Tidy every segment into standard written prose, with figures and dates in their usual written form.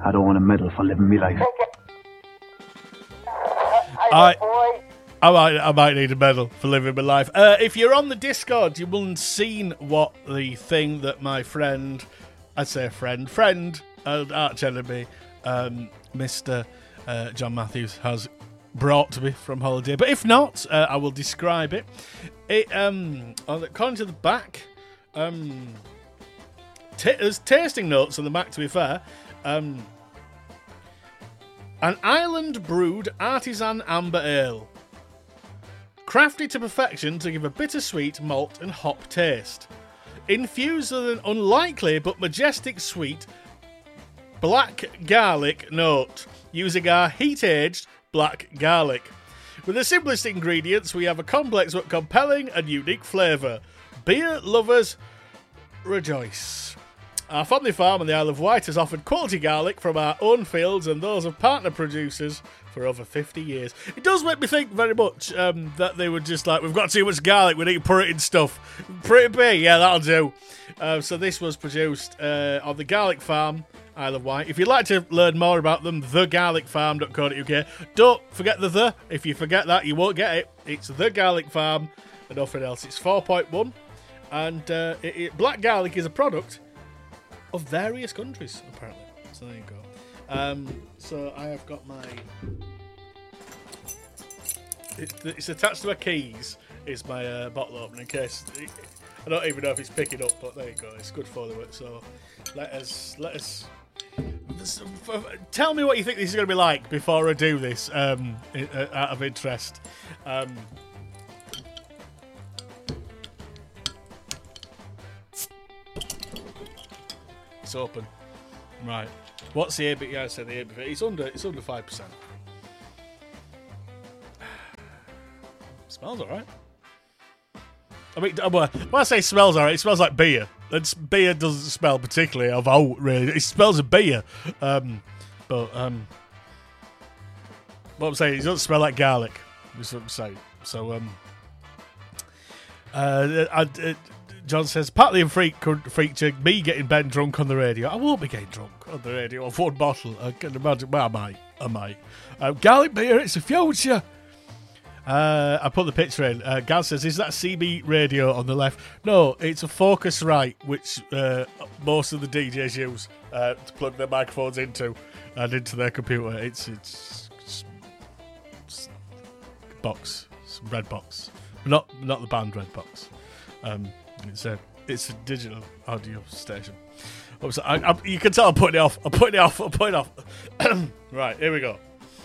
I don't want a medal for living my life. I might need a medal for living my life. If you're on the Discord, you will have seen what the thing that my friend, I'd say friend, arch enemy, Mr. John Matthews has brought to me from holiday. But if not, I will describe it. According to the back, there's tasting notes on the back, to be fair. An Ireland brewed artisan amber ale. Crafted to perfection to give a bittersweet malt and hop taste. Infused with an unlikely but majestic sweet black garlic note, using our heat-aged black garlic. With the simplest ingredients, we have a complex but compelling and unique flavour. Beer lovers, rejoice. Our family farm on the Isle of Wight has offered quality garlic from our own fields and those of partner producers for over 50 years. It does make me think very much that they were just like, we've got too much garlic, we need to put it in stuff. Pretty big, yeah, that'll do. So this was produced on the Garlic Farm, Isle of Wight. If you'd like to learn more about them, thegarlicfarm.co.uk. Don't forget the. If you forget that, you won't get it. It's The Garlic Farm and nothing else. It's 4.1. And black garlic is a product of various countries, apparently. So there you go. So I have got my... It's attached to my keys. Is my bottle opener in case... I don't even know if it's picking up, but there you go. It's good for the work. So let us... Tell me what you think this is going to be like before I do this, out of interest. It's open. Right. What's the ABV? Yeah, I said the ABV. It's under 5%. Smells alright. I mean, when I say smells alright, it smells like beer. And beer doesn't smell particularly of oat, really. It smells of beer. But what I'm saying, it doesn't smell like garlic. That's what I'm saying. So, John says, partly in featuring me getting Ben drunk on the radio. I won't be getting drunk on the radio off one bottle. I can imagine. Well, I might. Garlic beer, it's the future. I put the picture in. Gaz says, is that CB radio on the left? No, it's a Focusrite, which most of the DJs use to plug their microphones into and into their computer. It's box, it's a red box, not the band red box. It's a digital audio station. You can tell I'm putting it off. Right, here we go.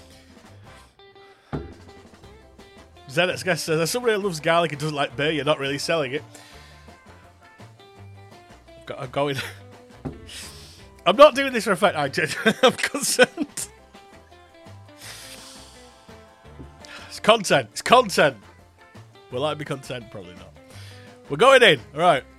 Zenit's guest says, as somebody who loves garlic and doesn't like beer, you're not really selling it. I'm going. I'm not doing this for effect, I'm concerned. It's content. Will I be content? Probably not. We're going in. All right.